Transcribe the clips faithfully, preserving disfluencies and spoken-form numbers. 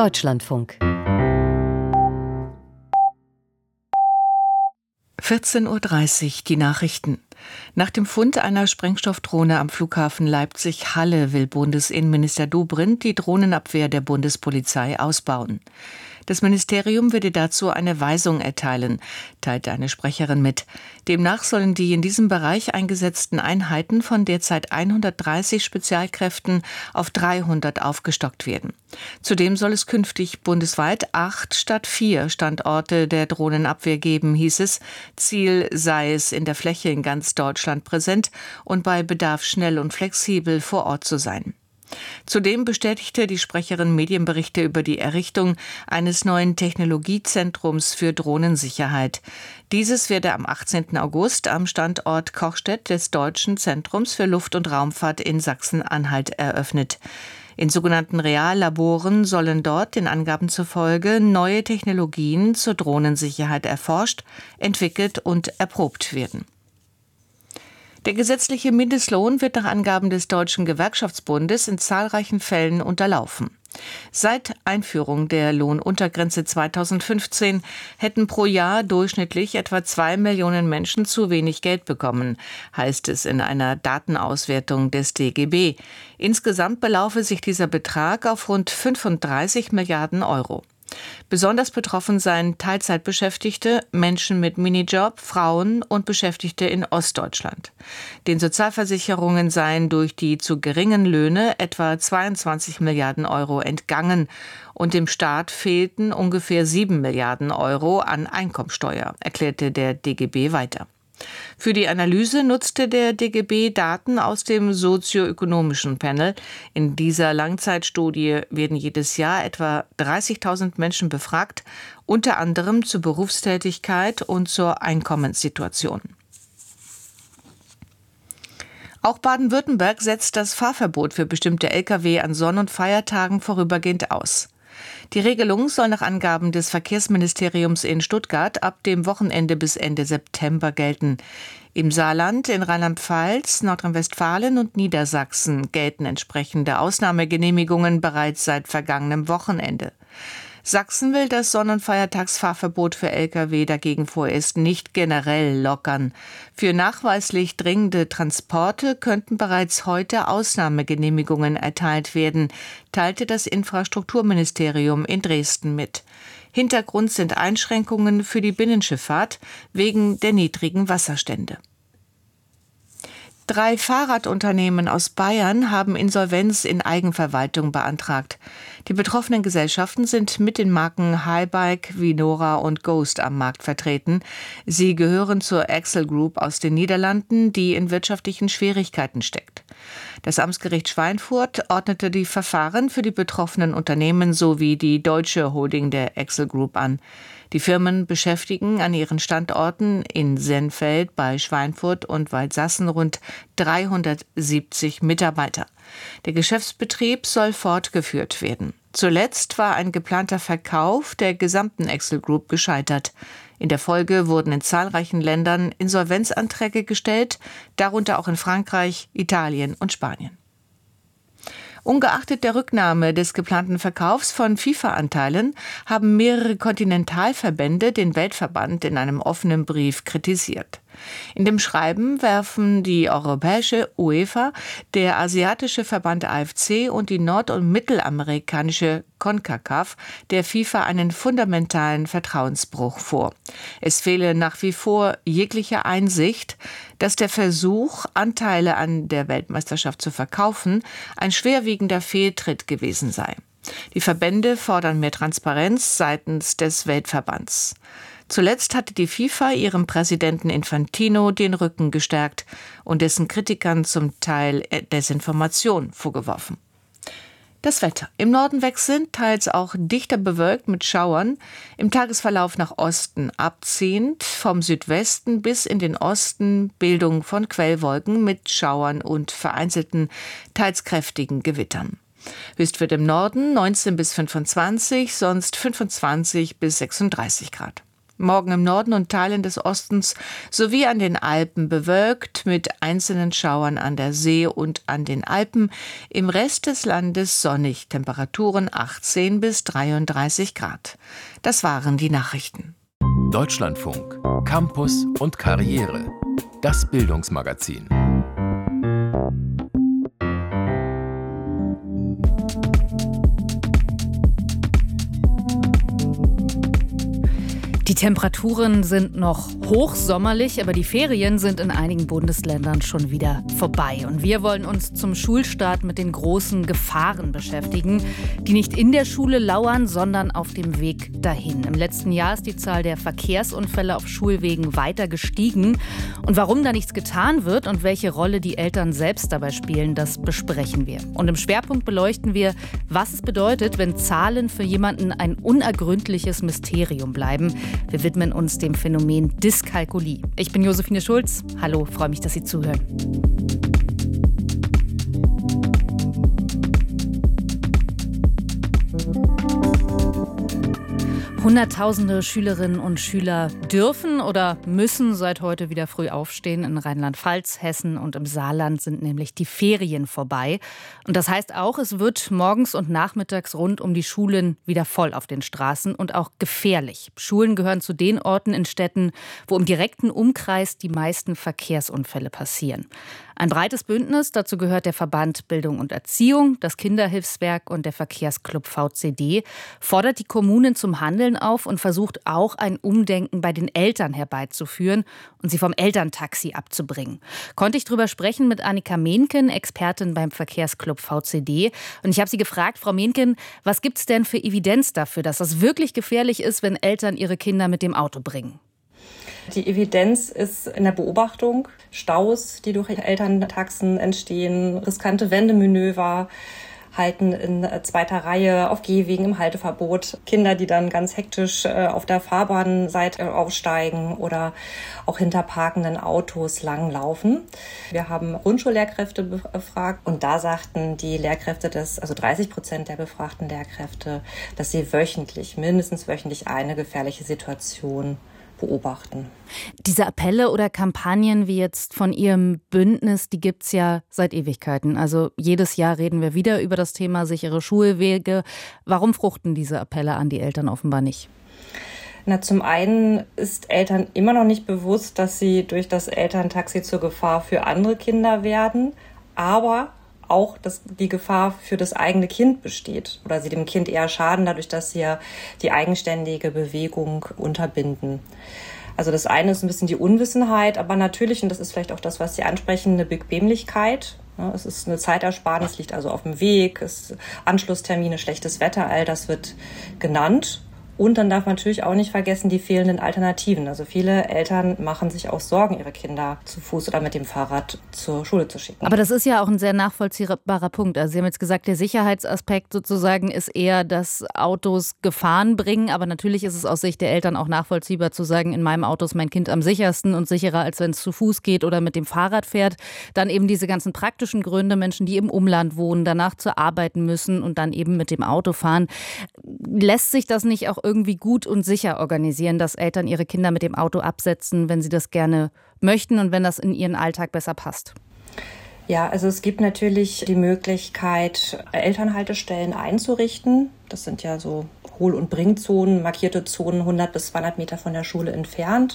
Deutschlandfunk. vierzehn Uhr dreißig, die Nachrichten. Nach dem Fund einer Sprengstoffdrohne am Flughafen Leipzig-Halle will Bundesinnenminister Dobrindt die Drohnenabwehr der Bundespolizei ausbauen. Das Ministerium würde dazu eine Weisung erteilen, teilte eine Sprecherin mit. Demnach sollen die in diesem Bereich eingesetzten Einheiten von derzeit hundertdreißig Spezialkräften auf dreihundert aufgestockt werden. Zudem soll es künftig bundesweit acht statt vier Standorte der Drohnenabwehr geben, hieß es. Ziel sei es, in der Fläche in ganz Deutschland präsent und bei Bedarf schnell und flexibel vor Ort zu sein. Zudem bestätigte die Sprecherin Medienberichte über die Errichtung eines neuen Technologiezentrums für Drohnensicherheit. Dieses werde am achtzehnten August am Standort Kochstedt des Deutschen Zentrums für Luft- und Raumfahrt in Sachsen-Anhalt eröffnet. In sogenannten Reallaboren sollen dort den Angaben zufolge neue Technologien zur Drohnensicherheit erforscht, entwickelt und erprobt werden. Der gesetzliche Mindestlohn wird nach Angaben des Deutschen Gewerkschaftsbundes in zahlreichen Fällen unterlaufen. Seit Einführung der Lohnuntergrenze zweitausendfünfzehn hätten pro Jahr durchschnittlich etwa zwei Millionen Menschen zu wenig Geld bekommen, heißt es in einer Datenauswertung des D G B. Insgesamt belaufe sich dieser Betrag auf rund fünfunddreißig Milliarden Euro. Besonders betroffen seien Teilzeitbeschäftigte, Menschen mit Minijob, Frauen und Beschäftigte in Ostdeutschland. Den Sozialversicherungen seien durch die zu geringen Löhne etwa zweiundzwanzig Milliarden Euro entgangen und dem Staat fehlten ungefähr sieben Milliarden Euro an Einkommensteuer, erklärte der D G B weiter. Für die Analyse nutzte der D G B Daten aus dem sozioökonomischen Panel. In dieser Langzeitstudie werden jedes Jahr etwa dreißigtausend Menschen befragt, unter anderem zur Berufstätigkeit und zur Einkommenssituation. Auch Baden-Württemberg setzt das Fahrverbot für bestimmte L K W an Sonn- und Feiertagen vorübergehend aus. Die Regelung soll nach Angaben des Verkehrsministeriums in Stuttgart ab dem Wochenende bis Ende September gelten. Im Saarland, in Rheinland-Pfalz, Nordrhein-Westfalen und Niedersachsen gelten entsprechende Ausnahmegenehmigungen bereits seit vergangenem Wochenende. Sachsen will das Sonn- und Feiertagsfahrverbot für L K W dagegen vorerst nicht generell lockern. Für nachweislich dringende Transporte könnten bereits heute Ausnahmegenehmigungen erteilt werden, teilte das Infrastrukturministerium in Dresden mit. Hintergrund sind Einschränkungen für die Binnenschifffahrt wegen der niedrigen Wasserstände. Drei Fahrradunternehmen aus Bayern haben Insolvenz in Eigenverwaltung beantragt. Die betroffenen Gesellschaften sind mit den Marken Highbike, Vinora und Ghost am Markt vertreten. Sie gehören zur Axel Group aus den Niederlanden, die in wirtschaftlichen Schwierigkeiten steckt. Das Amtsgericht Schweinfurt ordnete die Verfahren für die betroffenen Unternehmen sowie die deutsche Holding der Axel Group an. Die Firmen beschäftigen an ihren Standorten in Sennfeld bei Schweinfurt und Waldsassen rund dreihundertsiebzig Mitarbeiter. Der Geschäftsbetrieb soll fortgeführt werden. Zuletzt war ein geplanter Verkauf der gesamten Axel Group gescheitert. In der Folge wurden in zahlreichen Ländern Insolvenzanträge gestellt, darunter auch in Frankreich, Italien und Spanien. Ungeachtet der Rücknahme des geplanten Verkaufs von FIFA-Anteilen haben mehrere Kontinentalverbände den Weltverband in einem offenen Brief kritisiert. In dem Schreiben werfen die europäische UEFA, der asiatische Verband A F C und die nord- und mittelamerikanische CONCACAF der FIFA einen fundamentalen Vertrauensbruch vor. Es fehle nach wie vor jegliche Einsicht, dass der Versuch, Anteile an der Weltmeisterschaft zu verkaufen, ein schwerwiegender Fehltritt gewesen sei. Die Verbände fordern mehr Transparenz seitens des Weltverbands. Zuletzt hatte die FIFA ihrem Präsidenten Infantino den Rücken gestärkt und dessen Kritikern zum Teil Desinformation vorgeworfen. Das Wetter. Im Norden wechselnd, teils auch dichter bewölkt mit Schauern. Im Tagesverlauf nach Osten abziehend, vom Südwesten bis in den Osten Bildung von Quellwolken mit Schauern und vereinzelten, teils kräftigen Gewittern. Höchstwert im Norden neunzehn bis fünfundzwanzig, sonst fünfundzwanzig bis sechsunddreißig Grad. Morgen im Norden und Teilen des Ostens sowie an den Alpen bewölkt mit einzelnen Schauern an der See und an den Alpen. Im Rest des Landes sonnig, Temperaturen achtzehn bis dreiunddreißig Grad. Das waren die Nachrichten. Deutschlandfunk, Campus und Karriere. Das Bildungsmagazin. Die Temperaturen sind noch hochsommerlich, aber die Ferien sind in einigen Bundesländern schon wieder vorbei. Und wir wollen uns zum Schulstart mit den großen Gefahren beschäftigen, die nicht in der Schule lauern, sondern auf dem Weg dahin. Im letzten Jahr ist die Zahl der Verkehrsunfälle auf Schulwegen weiter gestiegen. Und warum da nichts getan wird und welche Rolle die Eltern selbst dabei spielen, das besprechen wir. Und im Schwerpunkt beleuchten wir, was es bedeutet, wenn Zahlen für jemanden ein unergründliches Mysterium bleiben. Wir widmen uns dem Phänomen Dyskalkulie. Ich bin Josephine Schulz. Hallo, freue mich, dass Sie zuhören. Hunderttausende Schülerinnen und Schüler dürfen oder müssen seit heute wieder früh aufstehen. In Rheinland-Pfalz, Hessen und im Saarland sind nämlich die Ferien vorbei. Und das heißt auch, es wird morgens und nachmittags rund um die Schulen wieder voll auf den Straßen und auch gefährlich. Schulen gehören zu den Orten in Städten, wo im direkten Umkreis die meisten Verkehrsunfälle passieren. Ein breites Bündnis, dazu gehört der Verband Bildung und Erziehung, das Kinderhilfswerk und der Verkehrsclub V C D, fordert die Kommunen zum Handeln auf und versucht auch ein Umdenken bei den Eltern herbeizuführen und sie vom Elterntaxi abzubringen. Konnte ich drüber sprechen mit Annika Mehnken, Expertin beim Verkehrsclub V C D. Und ich habe sie gefragt, Frau Mehnken, was gibt es denn für Evidenz dafür, dass das wirklich gefährlich ist, wenn Eltern ihre Kinder mit dem Auto bringen? Die Evidenz ist in der Beobachtung. Staus, die durch Elterntaxen entstehen, riskante Wendemanöver, Halten in zweiter Reihe auf Gehwegen im Halteverbot, Kinder, die dann ganz hektisch auf der Fahrbahnseite aufsteigen oder auch hinter parkenden Autos langlaufen. Wir haben Grundschullehrkräfte befragt und da sagten die Lehrkräfte, dass, also dreißig Prozent der befragten Lehrkräfte, dass sie wöchentlich, mindestens wöchentlich eine gefährliche Situation beobachten. Diese Appelle oder Kampagnen wie jetzt von Ihrem Bündnis, die gibt es ja seit Ewigkeiten. Also jedes Jahr reden wir wieder über das Thema sichere Schulwege. Warum fruchten diese Appelle an die Eltern offenbar nicht? Na, zum einen ist Eltern immer noch nicht bewusst, dass sie durch das Elterntaxi zur Gefahr für andere Kinder werden, aber auch, dass die Gefahr für das eigene Kind besteht oder sie dem Kind eher schaden, dadurch, dass sie ja die eigenständige Bewegung unterbinden. Also das eine ist ein bisschen die Unwissenheit, aber natürlich, und das ist vielleicht auch das, was Sie ansprechen, eine Bequemlichkeit. Es ist eine Zeitersparnis, liegt also auf dem Weg, es Anschlusstermine, schlechtes Wetter, all das wird genannt. Und dann darf man natürlich auch nicht vergessen die fehlenden Alternativen. Also viele Eltern machen sich auch Sorgen, ihre Kinder zu Fuß oder mit dem Fahrrad zur Schule zu schicken. Aber das ist ja auch ein sehr nachvollziehbarer Punkt. Also Sie haben jetzt gesagt, der Sicherheitsaspekt sozusagen ist eher, dass Autos Gefahren bringen. Aber natürlich ist es aus Sicht der Eltern auch nachvollziehbar zu sagen, in meinem Auto ist mein Kind am sichersten und sicherer, als wenn es zu Fuß geht oder mit dem Fahrrad fährt. Dann eben diese ganzen praktischen Gründe, Menschen, die im Umland wohnen, danach zur Arbeit müssen und dann eben mit dem Auto fahren. Lässt sich das nicht auch irgendwie gut und sicher organisieren, dass Eltern ihre Kinder mit dem Auto absetzen, wenn sie das gerne möchten und wenn das in ihren Alltag besser passt? Ja, also es gibt natürlich die Möglichkeit, Elternhaltestellen einzurichten. Das sind ja so Hohl- und Bringzonen, markierte Zonen hundert bis zweihundert Meter von der Schule entfernt.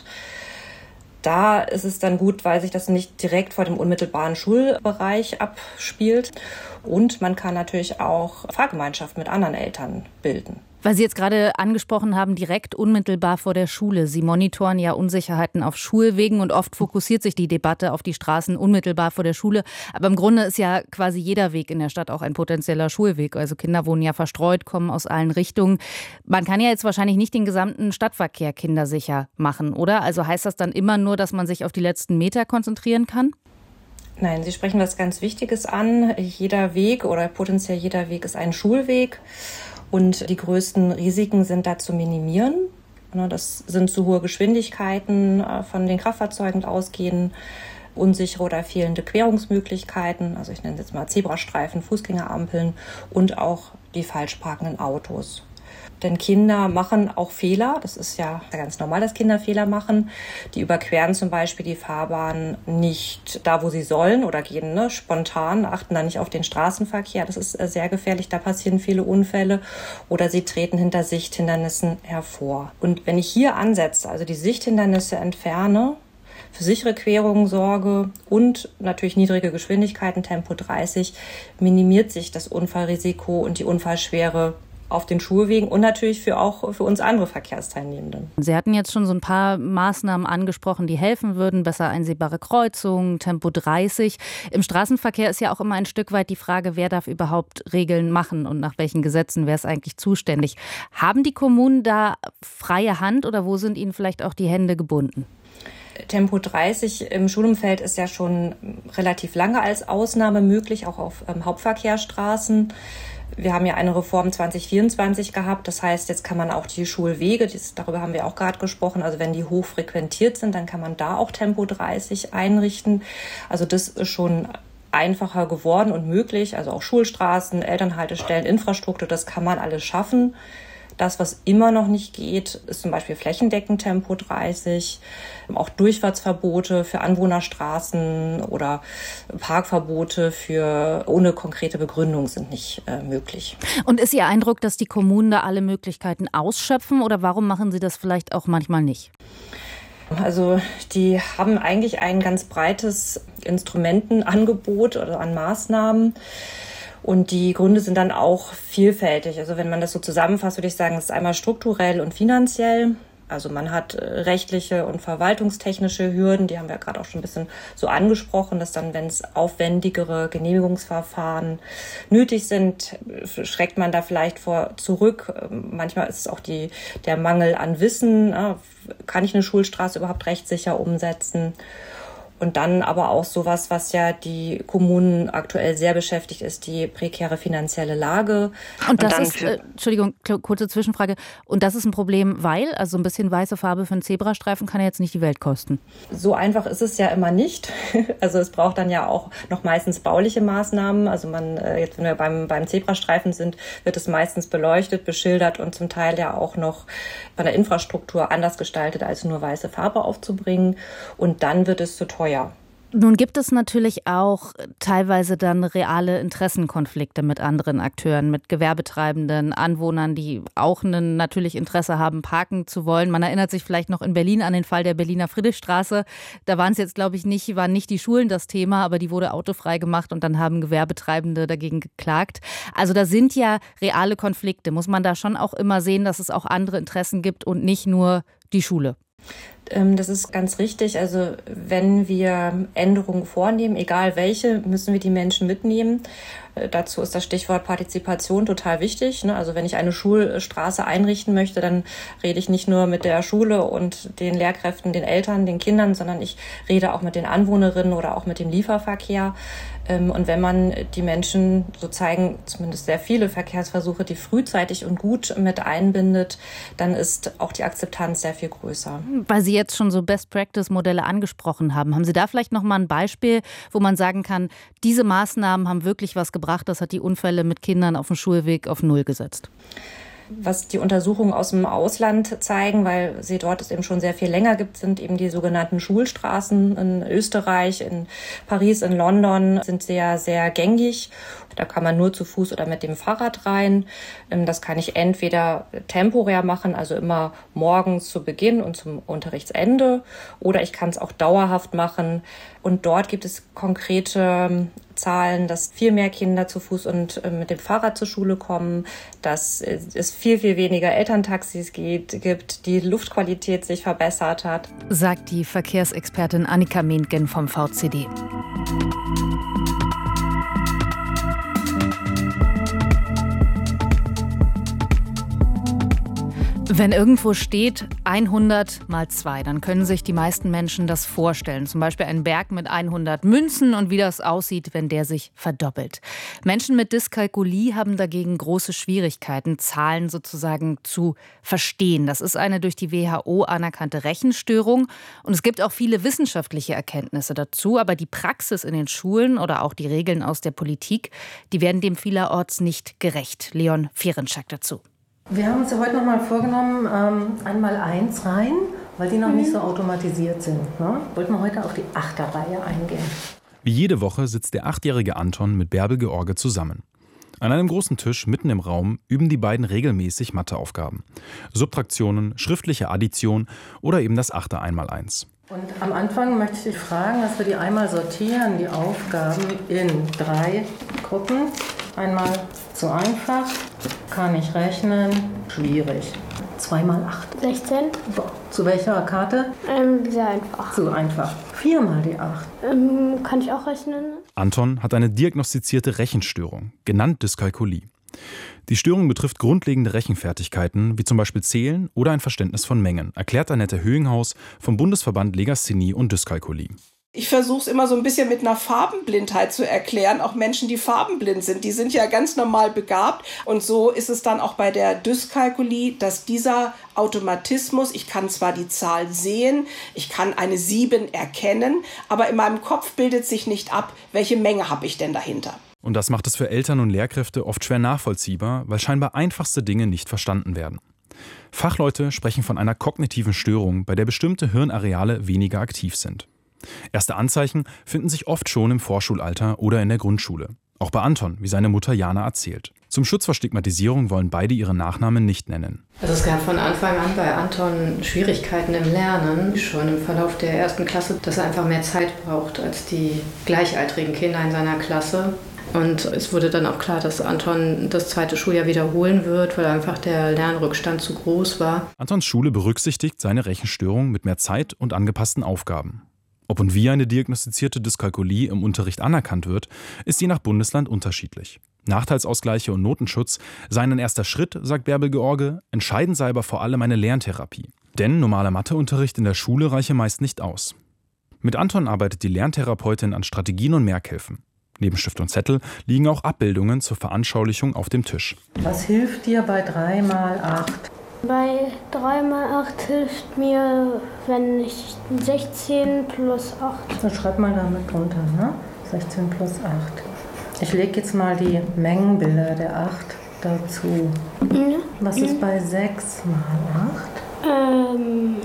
Da ist es dann gut, weil sich das nicht direkt vor dem unmittelbaren Schulbereich abspielt. Und man kann natürlich auch Fahrgemeinschaften mit anderen Eltern bilden. Weil Sie jetzt gerade angesprochen haben, direkt unmittelbar vor der Schule. Sie monitoren ja Unsicherheiten auf Schulwegen und oft fokussiert sich die Debatte auf die Straßen unmittelbar vor der Schule. Aber im Grunde ist ja quasi jeder Weg in der Stadt auch ein potenzieller Schulweg. Also Kinder wohnen ja verstreut, kommen aus allen Richtungen. Man kann ja jetzt wahrscheinlich nicht den gesamten Stadtverkehr kindersicher machen, oder? Also heißt das dann immer nur, dass man sich auf die letzten Meter konzentrieren kann? Nein, Sie sprechen was ganz Wichtiges an. Jeder Weg oder potenziell jeder Weg ist ein Schulweg. Und die größten Risiken sind da zu minimieren. Das sind zu hohe Geschwindigkeiten von den Kraftfahrzeugen ausgehen, unsichere oder fehlende Querungsmöglichkeiten, also ich nenne es jetzt mal Zebrastreifen, Fußgängerampeln und auch die falsch parkenden Autos. Denn Kinder machen auch Fehler. Das ist ja ganz normal, dass Kinder Fehler machen. Die überqueren zum Beispiel die Fahrbahn nicht da, wo sie sollen oder gehen ne, spontan, achten dann nicht auf den Straßenverkehr. Das ist sehr gefährlich, da passieren viele Unfälle. Oder sie treten hinter Sichthindernissen hervor. Und wenn ich hier ansetze, also die Sichthindernisse entferne, für sichere Querungen sorge und natürlich niedrige Geschwindigkeiten, Tempo dreißig, minimiert sich das Unfallrisiko und die Unfallschwere auf den Schulwegen und natürlich für auch für uns andere Verkehrsteilnehmenden. Sie hatten jetzt schon so ein paar Maßnahmen angesprochen, die helfen würden, besser einsehbare Kreuzungen, Tempo dreißig. Im Straßenverkehr ist ja auch immer ein Stück weit die Frage, wer darf überhaupt Regeln machen und nach welchen Gesetzen, wer ist eigentlich zuständig. Haben die Kommunen da freie Hand oder wo sind ihnen vielleicht auch die Hände gebunden? Tempo dreißig im Schulumfeld ist ja schon relativ lange als Ausnahme möglich, auch auf ähm, Hauptverkehrsstraßen. Wir haben ja eine Reform zwanzig vierundzwanzig gehabt. Das heißt, jetzt kann man auch die Schulwege, das, darüber haben wir auch gerade gesprochen, also wenn die hoch frequentiert sind, dann kann man da auch Tempo dreißig einrichten. Also das ist schon einfacher geworden und möglich. Also auch Schulstraßen, Elternhaltestellen, Infrastruktur, das kann man alles schaffen. Das, was immer noch nicht geht, ist zum Beispiel flächendeckend Tempo dreißig, auch Durchfahrtsverbote für Anwohnerstraßen oder Parkverbote für ohne konkrete Begründung sind nicht äh, möglich. Und ist Ihr Eindruck, dass die Kommunen da alle Möglichkeiten ausschöpfen oder warum machen sie das vielleicht auch manchmal nicht? Also die haben eigentlich ein ganz breites Instrumentenangebot oder an Maßnahmen. Und die Gründe sind dann auch vielfältig. Also wenn man das so zusammenfasst, würde ich sagen, es ist einmal strukturell und finanziell. Also man hat rechtliche und verwaltungstechnische Hürden, die haben wir gerade auch schon ein bisschen so angesprochen, dass dann, wenn es aufwendigere Genehmigungsverfahren nötig sind, schreckt man da vielleicht vor zurück. Manchmal ist es auch die, der Mangel an Wissen. Kann ich eine Schulstraße überhaupt rechtssicher umsetzen? Und dann aber auch sowas, was ja die Kommunen aktuell sehr beschäftigt, ist die prekäre finanzielle Lage. Und das und ist, äh, Entschuldigung, kurze Zwischenfrage. Und das ist ein Problem, weil, also ein bisschen weiße Farbe für einen Zebrastreifen kann ja jetzt nicht die Welt kosten. So einfach ist es ja immer nicht. Also es braucht dann ja auch noch meistens bauliche Maßnahmen. Also man, jetzt wenn wir beim, beim Zebrastreifen sind, wird es meistens beleuchtet, beschildert und zum Teil ja auch noch bei der Infrastruktur anders gestaltet, als nur weiße Farbe aufzubringen. Und dann wird es zu teuer. Ja. Nun gibt es natürlich auch teilweise dann reale Interessenkonflikte mit anderen Akteuren, mit Gewerbetreibenden, Anwohnern, die auch ein natürlich Interesse haben, parken zu wollen. Man erinnert sich vielleicht noch in Berlin an den Fall der Berliner Friedrichstraße. Da waren es jetzt, glaube ich, nicht, waren nicht die Schulen das Thema, aber die wurde autofrei gemacht und dann haben Gewerbetreibende dagegen geklagt. Also da sind ja reale Konflikte. Muss man da schon auch immer sehen, dass es auch andere Interessen gibt und nicht nur die Schule? Das ist ganz richtig. Also wenn wir Änderungen vornehmen, egal welche, müssen wir die Menschen mitnehmen. Dazu ist das Stichwort Partizipation total wichtig. Also wenn ich eine Schulstraße einrichten möchte, dann rede ich nicht nur mit der Schule und den Lehrkräften, den Eltern, den Kindern, sondern ich rede auch mit den Anwohnerinnen oder auch mit dem Lieferverkehr. Und wenn man die Menschen, so zeigen zumindest sehr viele Verkehrsversuche, die frühzeitig und gut mit einbindet, dann ist auch die Akzeptanz sehr viel größer. Weil Sie jetzt schon so Best-Practice-Modelle angesprochen haben, haben Sie da vielleicht noch mal ein Beispiel, wo man sagen kann, diese Maßnahmen haben wirklich was gebracht, das hat die Unfälle mit Kindern auf dem Schulweg auf Null gesetzt? Was die Untersuchungen aus dem Ausland zeigen, weil sie dort es eben schon sehr viel länger gibt, sind eben die sogenannten Schulstraßen in Österreich, in Paris, in London, sind sehr, sehr gängig. Da kann man nur zu Fuß oder mit dem Fahrrad rein. Das kann ich entweder temporär machen, also immer morgens zu Beginn und zum Unterrichtsende, oder ich kann es auch dauerhaft machen. Und dort gibt es konkrete Zahlen, dass viel mehr Kinder zu Fuß und mit dem Fahrrad zur Schule kommen, dass es viel, viel weniger Elterntaxis gibt, gibt, die Luftqualität sich verbessert hat. Sagt die Verkehrsexpertin Annika Mehntgen vom V C D. Wenn irgendwo steht hundert mal zwei, dann können sich die meisten Menschen das vorstellen. Zum Beispiel einen Berg mit hundert Münzen und wie das aussieht, wenn der sich verdoppelt. Menschen mit Dyskalkulie haben dagegen große Schwierigkeiten, Zahlen sozusagen zu verstehen. Das ist eine durch die W H O anerkannte Rechenstörung. Und es gibt auch viele wissenschaftliche Erkenntnisse dazu. Aber die Praxis in den Schulen oder auch die Regeln aus der Politik, die werden dem vielerorts nicht gerecht. Leon Fehrenschak dazu. Wir haben uns ja heute noch mal vorgenommen, ähm, einmal eins rein, weil die noch mhm. nicht so automatisiert sind. Ne? Wollten wir heute auf die Achterreihe eingehen. Wie jede Woche sitzt der achtjährige Anton mit Bärbel George zusammen. An einem großen Tisch mitten im Raum üben die beiden regelmäßig Matheaufgaben. Subtraktionen, schriftliche Addition oder eben das Achter einmal eins. Und am Anfang möchte ich dich fragen, dass wir die einmal sortieren, die Aufgaben in drei Gruppen. Einmal zu einfach, kann ich rechnen, schwierig. zwei mal acht. sechzehn. Boah. Zu welcher Karte? Ähm, sehr einfach. Zu einfach. vier mal die acht. Ähm, kann ich auch rechnen? Anton hat eine diagnostizierte Rechenstörung, genannt Dyskalkulie. Die Störung betrifft grundlegende Rechenfertigkeiten, wie zum Beispiel Zählen oder ein Verständnis von Mengen, erklärt Annette Höhinghaus vom Bundesverband Legasthenie und Dyskalkulie. Ich versuche es immer so ein bisschen mit einer Farbenblindheit zu erklären. Auch Menschen, die farbenblind sind, die sind ja ganz normal begabt. Und so ist es dann auch bei der Dyskalkulie, dass dieser Automatismus, ich kann zwar die Zahl sehen, ich kann eine sieben erkennen, aber in meinem Kopf bildet sich nicht ab, welche Menge habe ich denn dahinter. Und das macht es für Eltern und Lehrkräfte oft schwer nachvollziehbar, weil scheinbar einfachste Dinge nicht verstanden werden. Fachleute sprechen von einer kognitiven Störung, bei der bestimmte Hirnareale weniger aktiv sind. Erste Anzeichen finden sich oft schon im Vorschulalter oder in der Grundschule. Auch bei Anton, wie seine Mutter Jana erzählt. Zum Schutz vor Stigmatisierung wollen beide ihre Nachnamen nicht nennen. Also es gab von Anfang an bei Anton Schwierigkeiten im Lernen, schon im Verlauf der ersten Klasse, dass er einfach mehr Zeit braucht als die gleichaltrigen Kinder in seiner Klasse. Und es wurde dann auch klar, dass Anton das zweite Schuljahr wiederholen wird, weil einfach der Lernrückstand zu groß war. Antons Schule berücksichtigt seine Rechenstörung mit mehr Zeit und angepassten Aufgaben. Ob und wie eine diagnostizierte Dyskalkulie im Unterricht anerkannt wird, ist je nach Bundesland unterschiedlich. Nachteilsausgleiche und Notenschutz seien ein erster Schritt, sagt Bärbel George, entscheidend sei aber vor allem eine Lerntherapie. Denn normaler Matheunterricht in der Schule reiche meist nicht aus. Mit Anton arbeitet die Lerntherapeutin an Strategien und Merkhilfen. Neben Stift und Zettel liegen auch Abbildungen zur Veranschaulichung auf dem Tisch. Was hilft dir bei drei mal acht? Bei drei mal acht hilft mir, wenn ich sechzehn plus acht. So, schreib mal damit drunter, ne? sechzehn plus acht. Ich lege jetzt mal die Mengenbilder der acht dazu. Mhm. Was ist bei sechs mal acht? Ähm,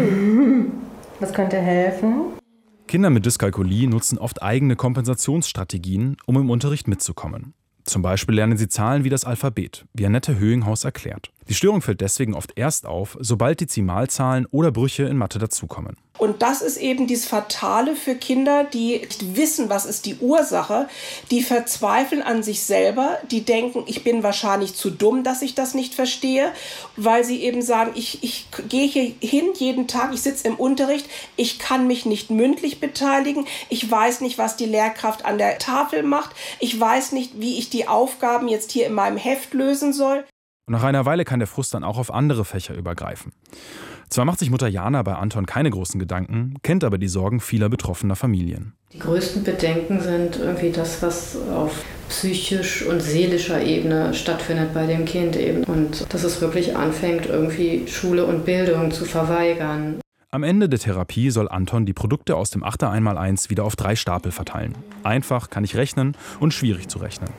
hm. Was könnte helfen? Kinder mit Dyskalkulie nutzen oft eigene Kompensationsstrategien, um im Unterricht mitzukommen. Zum Beispiel lernen sie Zahlen wie das Alphabet, wie Annette Höhinghaus erklärt. Die Störung fällt deswegen oft erst auf, sobald Dezimalzahlen oder Brüche in Mathe dazukommen. Und das ist eben dieses Fatale für Kinder, die nicht wissen, was ist die Ursache. Die verzweifeln an sich selber, die denken, ich bin wahrscheinlich zu dumm, dass ich das nicht verstehe, weil sie eben sagen, ich, ich gehe hier hin jeden Tag, ich sitze im Unterricht, ich kann mich nicht mündlich beteiligen, ich weiß nicht, was die Lehrkraft an der Tafel macht, ich weiß nicht, wie ich die Aufgaben jetzt hier in meinem Heft lösen soll. Und nach einer Weile kann der Frust dann auch auf andere Fächer übergreifen. Zwar macht sich Mutter Jana bei Anton keine großen Gedanken, kennt aber die Sorgen vieler betroffener Familien. Die größten Bedenken sind irgendwie das, was auf psychisch und seelischer Ebene stattfindet bei dem Kind eben. Und dass es wirklich anfängt, irgendwie Schule und Bildung zu verweigern. Am Ende der Therapie soll Anton die Produkte aus dem Achter einmal eins wieder auf drei Stapel verteilen. Einfach kann ich rechnen und schwierig zu rechnen.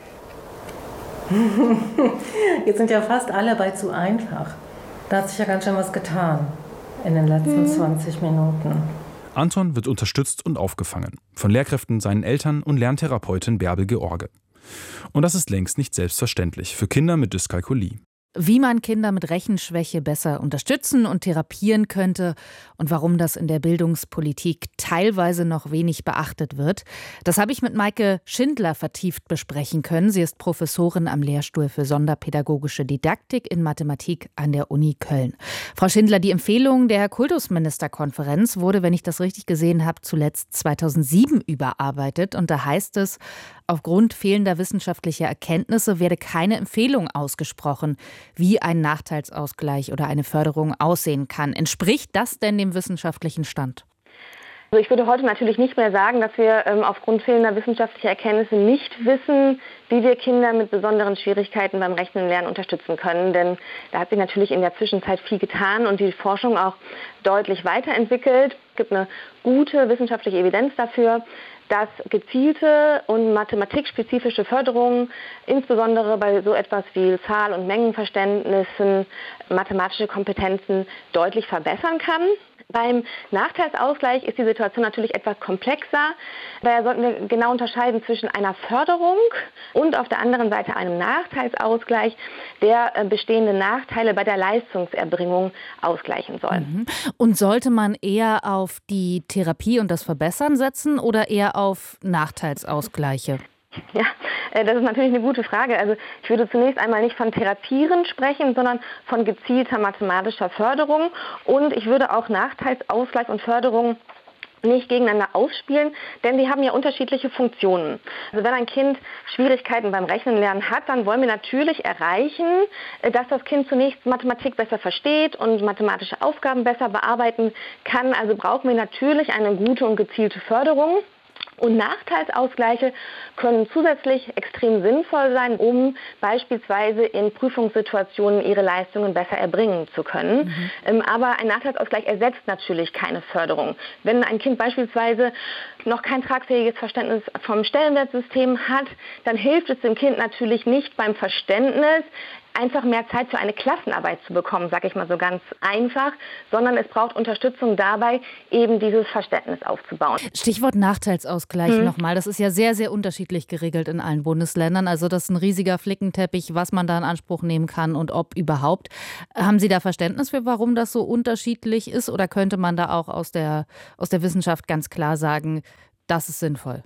Jetzt sind ja fast alle bei zu einfach. Da hat sich ja ganz schön was getan in den letzten zwanzig Minuten. Anton wird unterstützt und aufgefangen. Von Lehrkräften, seinen Eltern und Lerntherapeutin Bärbel George. Und das ist längst nicht selbstverständlich für Kinder mit Dyskalkulie. Wie man Kinder mit Rechenschwäche besser unterstützen und therapieren könnte und warum das in der Bildungspolitik teilweise noch wenig beachtet wird, das habe ich mit Maike Schindler vertieft besprechen können. Sie ist Professorin am Lehrstuhl für Sonderpädagogische Didaktik in Mathematik an der Uni Köln. Frau Schindler, die Empfehlung der Kultusministerkonferenz wurde, wenn ich das richtig gesehen habe, zuletzt zweitausendsieben überarbeitet. Und da heißt es, aufgrund fehlender wissenschaftlicher Erkenntnisse werde keine Empfehlung ausgesprochen, wie ein Nachteilsausgleich oder eine Förderung aussehen kann. Entspricht das denn dem wissenschaftlichen Stand? Also ich würde heute natürlich nicht mehr sagen, dass wir ähm, aufgrund fehlender wissenschaftlicher Erkenntnisse nicht wissen, wie wir Kinder mit besonderen Schwierigkeiten beim Rechnen und Lernen unterstützen können. Denn da hat sich natürlich in der Zwischenzeit viel getan und die Forschung auch deutlich weiterentwickelt. Es gibt eine gute wissenschaftliche Evidenz dafür, dass gezielte und mathematikspezifische Förderung, insbesondere bei so etwas wie Zahl- und Mengenverständnissen, mathematische Kompetenzen deutlich verbessern kann. Beim Nachteilsausgleich ist die Situation natürlich etwas komplexer. Daher sollten wir genau unterscheiden zwischen einer Förderung und auf der anderen Seite einem Nachteilsausgleich, der bestehende Nachteile bei der Leistungserbringung ausgleichen soll. Und sollte man eher auf die Therapie und das Verbessern setzen oder eher auf Nachteilsausgleiche? Ja, das ist natürlich eine gute Frage. Also ich würde zunächst einmal nicht von Therapieren sprechen, sondern von gezielter mathematischer Förderung. Und ich würde auch Nachteilsausgleich und Förderung nicht gegeneinander ausspielen, denn sie haben ja unterschiedliche Funktionen. Also wenn ein Kind Schwierigkeiten beim Rechnen lernen hat, dann wollen wir natürlich erreichen, dass das Kind zunächst Mathematik besser versteht und mathematische Aufgaben besser bearbeiten kann. Also brauchen wir natürlich eine gute und gezielte Förderung. Und Nachteilsausgleiche können zusätzlich extrem sinnvoll sein, um beispielsweise in Prüfungssituationen ihre Leistungen besser erbringen zu können. Mhm. Ähm, aber ein Nachteilsausgleich ersetzt natürlich keine Förderung. Wenn ein Kind beispielsweise noch kein tragfähiges Verständnis vom Stellenwertsystem hat, dann hilft es dem Kind natürlich nicht beim Verständnis, einfach mehr Zeit für eine Klassenarbeit zu bekommen, sage ich mal so ganz einfach, sondern es braucht Unterstützung dabei, eben dieses Verständnis aufzubauen. Stichwort Nachteilsausgleich hm. nochmal. Das ist ja sehr, sehr unterschiedlich geregelt in allen Bundesländern. Also das ist ein riesiger Flickenteppich, was man da in Anspruch nehmen kann und ob überhaupt. Haben Sie da Verständnis für, warum das so unterschiedlich ist? Oder könnte man da auch aus der, aus der Wissenschaft ganz klar sagen, das ist sinnvoll?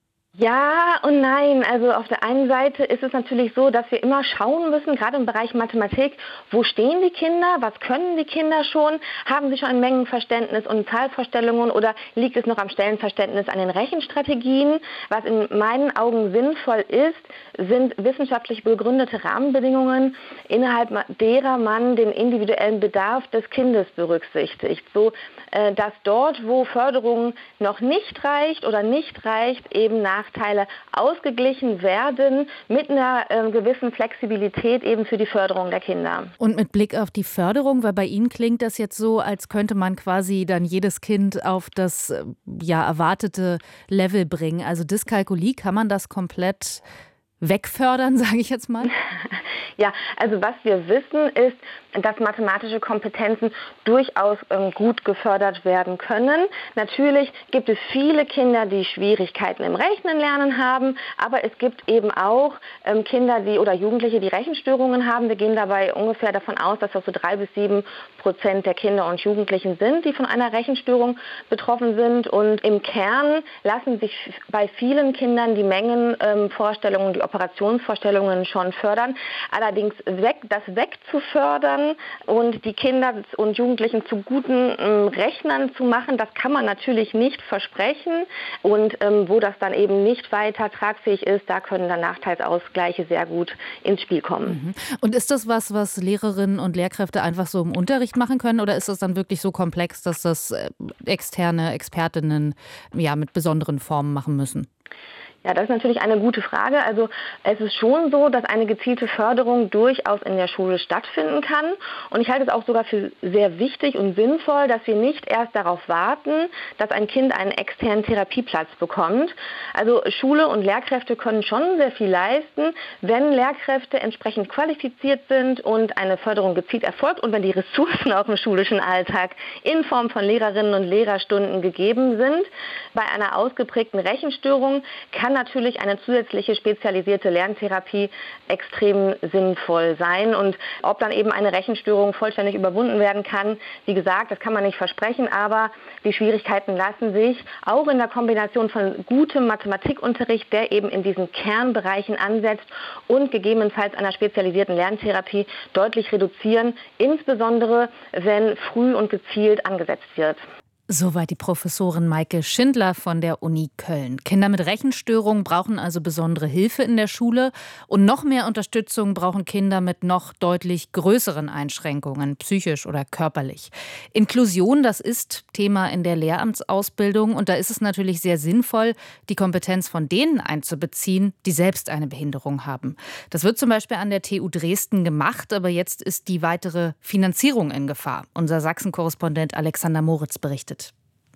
Ja und nein. Also auf der einen Seite ist es natürlich so, dass wir immer schauen müssen, gerade im Bereich Mathematik, wo stehen die Kinder, was können die Kinder schon, haben sie schon ein Mengenverständnis und Zahlvorstellungen oder liegt es noch am Stellenverständnis an den Rechenstrategien? Was in meinen Augen sinnvoll ist, sind wissenschaftlich begründete Rahmenbedingungen, innerhalb derer man den individuellen Bedarf des Kindes berücksichtigt, so dass dort, wo Förderung noch nicht reicht oder nicht reicht, eben Nachteile ausgeglichen werden mit einer äh, gewissen Flexibilität eben für die Förderung der Kinder. Und mit Blick auf die Förderung, weil bei Ihnen klingt das jetzt so, als könnte man quasi dann jedes Kind auf das ja, erwartete Level bringen. Also Dyskalkulie, kann man das komplett wegfördern, sage ich jetzt mal? Ja, also was wir wissen ist, dass mathematische Kompetenzen durchaus ähm, gut gefördert werden können. Natürlich gibt es viele Kinder, die Schwierigkeiten im Rechnen lernen haben, aber es gibt eben auch ähm, Kinder, die oder Jugendliche, die Rechenstörungen haben. Wir gehen dabei ungefähr davon aus, dass das so drei bis sieben Prozent der Kinder und Jugendlichen sind, die von einer Rechenstörung betroffen sind. Und im Kern lassen sich bei vielen Kindern die Mengenvorstellungen, ähm, die Operationsvorstellungen schon fördern. Allerdings weg, das wegzufördern und die Kinder und Jugendlichen zu guten ähm, Rechnern zu machen, das kann man natürlich nicht versprechen. Und ähm, wo das dann eben nicht weiter tragfähig ist, da können dann Nachteilsausgleiche sehr gut ins Spiel kommen. Mhm. Und ist das was, was Lehrerinnen und Lehrkräfte einfach so im Unterricht machen können, oder ist das dann wirklich so komplex, dass das externe Expertinnen ja mit besonderen Formen machen müssen? Ja, das ist natürlich eine gute Frage. Also es ist schon so, dass eine gezielte Förderung durchaus in der Schule stattfinden kann. Und ich halte es auch sogar für sehr wichtig und sinnvoll, dass wir nicht erst darauf warten, dass ein Kind einen externen Therapieplatz bekommt. Also Schule und Lehrkräfte können schon sehr viel leisten, wenn Lehrkräfte entsprechend qualifiziert sind und eine Förderung gezielt erfolgt und wenn die Ressourcen auch im schulischen Alltag in Form von Lehrerinnen und Lehrerstunden gegeben sind. Bei einer ausgeprägten Rechenstörung kann natürlich eine zusätzliche spezialisierte Lerntherapie extrem sinnvoll sein. Und ob dann eben eine Rechenstörung vollständig überwunden werden kann, wie gesagt, das kann man nicht versprechen, aber die Schwierigkeiten lassen sich auch in der Kombination von gutem Mathematikunterricht, der eben in diesen Kernbereichen ansetzt, und gegebenenfalls einer spezialisierten Lerntherapie deutlich reduzieren, insbesondere wenn früh und gezielt angesetzt wird. Soweit die Professorin Maike Schindler von der Uni Köln. Kinder mit Rechenstörungen brauchen also besondere Hilfe in der Schule. Und noch mehr Unterstützung brauchen Kinder mit noch deutlich größeren Einschränkungen, psychisch oder körperlich. Inklusion, das ist Thema in der Lehramtsausbildung. Und da ist es natürlich sehr sinnvoll, die Kompetenz von denen einzubeziehen, die selbst eine Behinderung haben. Das wird zum Beispiel an der T U Dresden gemacht. Aber jetzt ist die weitere Finanzierung in Gefahr. Unser Sachsen-Korrespondent Alexander Moritz berichtet.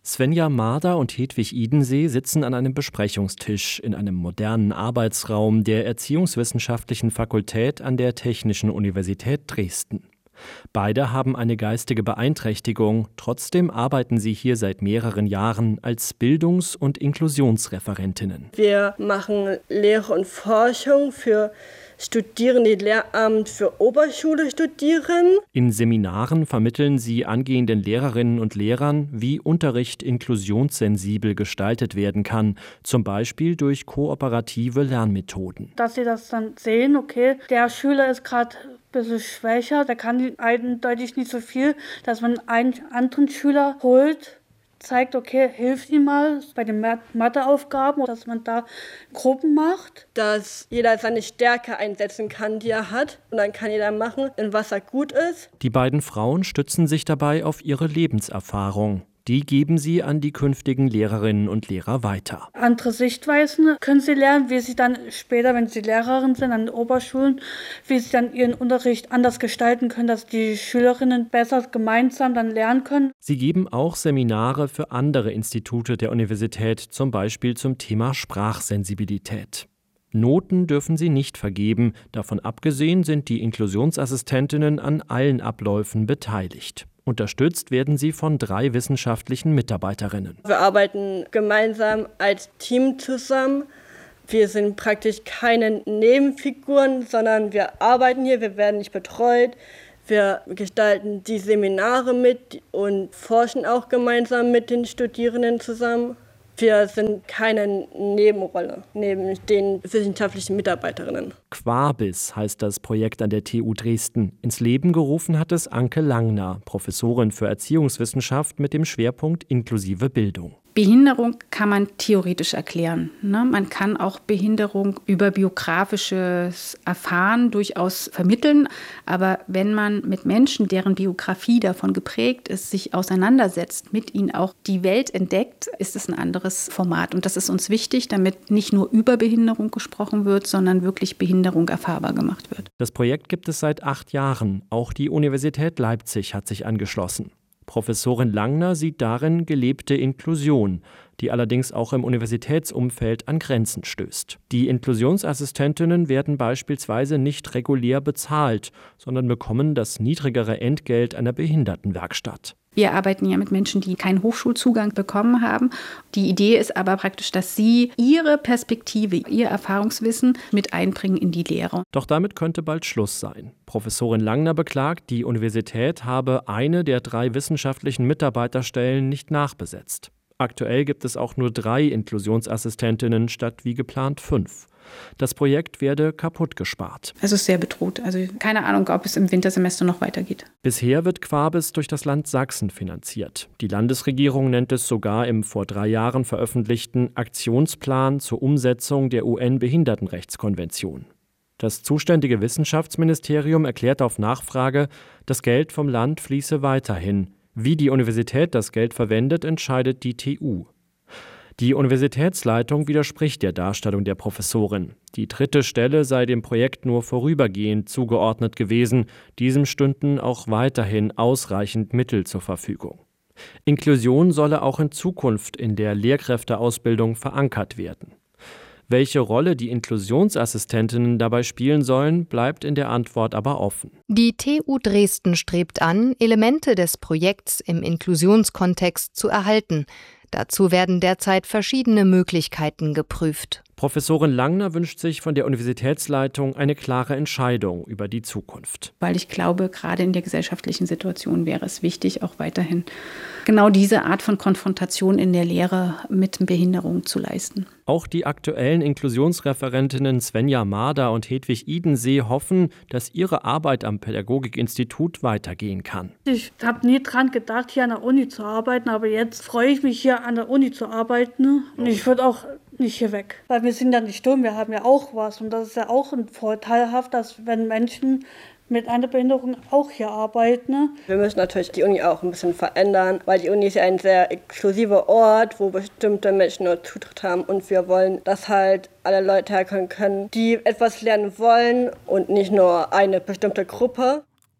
Svenja Marder und Hedwig Idensee sitzen an einem Besprechungstisch in einem modernen Arbeitsraum der Erziehungswissenschaftlichen Fakultät an der Technischen Universität Dresden. Beide haben eine geistige Beeinträchtigung, trotzdem arbeiten sie hier seit mehreren Jahren als Bildungs- und Inklusionsreferentinnen. Wir machen Lehre und Forschung für Studierende, die Lehramt für Oberschule studieren. In Seminaren vermitteln sie angehenden Lehrerinnen und Lehrern, wie Unterricht inklusionssensibel gestaltet werden kann, zum Beispiel durch kooperative Lernmethoden. Dass sie das dann sehen, okay, der Schüler ist gerade ein bisschen schwächer, der kann eindeutig nicht so viel, dass man einen anderen Schüler holt, zeigt, okay, hilft ihm mal bei den Matheaufgaben, dass man da Gruppen macht. Dass jeder seine Stärke einsetzen kann, die er hat. Und dann kann jeder machen, in was er gut ist. Die beiden Frauen stützen sich dabei auf ihre Lebenserfahrung. Die geben sie an die künftigen Lehrerinnen und Lehrer weiter. Andere Sichtweisen können sie lernen, wie sie dann später, wenn sie Lehrerin sind an den Oberschulen, wie sie dann ihren Unterricht anders gestalten können, dass die Schülerinnen besser gemeinsam dann lernen können. Sie geben auch Seminare für andere Institute der Universität, zum Beispiel zum Thema Sprachsensibilität. Noten dürfen sie nicht vergeben. Davon abgesehen sind die Inklusionsassistentinnen an allen Abläufen beteiligt. Unterstützt werden sie von drei wissenschaftlichen Mitarbeiterinnen. Wir arbeiten gemeinsam als Team zusammen. Wir sind praktisch keine Nebenfiguren, sondern wir arbeiten hier, wir werden nicht betreut. Wir gestalten die Seminare mit und forschen auch gemeinsam mit den Studierenden zusammen. Wir sind keine Nebenrolle neben den wissenschaftlichen Mitarbeiterinnen. Quabis heißt das Projekt an der T U Dresden. Ins Leben gerufen hat es Anke Langner, Professorin für Erziehungswissenschaft mit dem Schwerpunkt inklusive Bildung. Behinderung kann man theoretisch erklären. Ne? Man kann auch Behinderung über biografisches Erfahren durchaus vermitteln. Aber wenn man mit Menschen, deren Biografie davon geprägt ist, sich auseinandersetzt, mit ihnen auch die Welt entdeckt, ist es ein anderes Format. Und das ist uns wichtig, damit nicht nur über Behinderung gesprochen wird, sondern wirklich Behinderung erfahrbar gemacht wird. Das Projekt gibt es seit acht Jahren. Auch die Universität Leipzig hat sich angeschlossen. Professorin Langner sieht darin gelebte Inklusion, die allerdings auch im Universitätsumfeld an Grenzen stößt. Die Inklusionsassistentinnen werden beispielsweise nicht regulär bezahlt, sondern bekommen das niedrigere Entgelt einer Behindertenwerkstatt. Wir arbeiten ja mit Menschen, die keinen Hochschulzugang bekommen haben. Die Idee ist aber praktisch, dass sie ihre Perspektive, ihr Erfahrungswissen mit einbringen in die Lehre. Doch damit könnte bald Schluss sein. Professorin Langner beklagt, die Universität habe eine der drei wissenschaftlichen Mitarbeiterstellen nicht nachbesetzt. Aktuell gibt es auch nur drei Inklusionsassistentinnen statt wie geplant fünf. Das Projekt werde kaputt gespart. Es ist sehr bedroht. Also keine Ahnung, ob es im Wintersemester noch weitergeht. Bisher wird Quabis durch das Land Sachsen finanziert. Die Landesregierung nennt es sogar im vor drei Jahren veröffentlichten Aktionsplan zur Umsetzung der U N-Behindertenrechtskonvention. Das zuständige Wissenschaftsministerium erklärt auf Nachfrage, das Geld vom Land fließe weiterhin. Wie die Universität das Geld verwendet, entscheidet die T U. Die Universitätsleitung widerspricht der Darstellung der Professorin. Die dritte Stelle sei dem Projekt nur vorübergehend zugeordnet gewesen. Diesem stünden auch weiterhin ausreichend Mittel zur Verfügung. Inklusion solle auch in Zukunft in der Lehrkräfteausbildung verankert werden. Welche Rolle die Inklusionsassistentinnen dabei spielen sollen, bleibt in der Antwort aber offen. Die T U Dresden strebt an, Elemente des Projekts im Inklusionskontext zu erhalten. Dazu werden derzeit verschiedene Möglichkeiten geprüft. Professorin Langner wünscht sich von der Universitätsleitung eine klare Entscheidung über die Zukunft. Weil ich glaube, gerade in der gesellschaftlichen Situation wäre es wichtig, auch weiterhin genau diese Art von Konfrontation in der Lehre mit Behinderung zu leisten. Auch die aktuellen Inklusionsreferentinnen Svenja Marder und Hedwig Idensee hoffen, dass ihre Arbeit am Pädagogikinstitut weitergehen kann. Ich habe nie dran gedacht, hier an der Uni zu arbeiten, aber jetzt freue ich mich, hier an der Uni zu arbeiten. Und ich würde auch nicht hier weg, weil wir sind ja nicht dumm, wir haben ja auch was. Und das ist ja auch ein vorteilhaft, dass wenn Menschen mit einer Behinderung auch hier arbeiten. Wir müssen natürlich die Uni auch ein bisschen verändern, weil die Uni ist ja ein sehr exklusiver Ort, wo bestimmte Menschen nur Zutritt haben. Und wir wollen, dass halt alle Leute herkommen können, die etwas lernen wollen und nicht nur eine bestimmte Gruppe.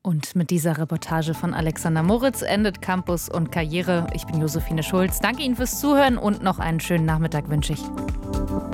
Und mit dieser Reportage von Alexander Moritz endet Campus und Karriere. Ich bin Josephine Schulz. Danke Ihnen fürs Zuhören und noch einen schönen Nachmittag wünsche ich.